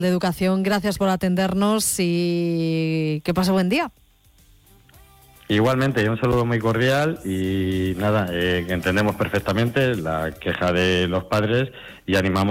de Educación, gracias por atendernos y que pase buen día. Igualmente, un saludo muy cordial y nada, que entendemos perfectamente la queja de los padres y animamos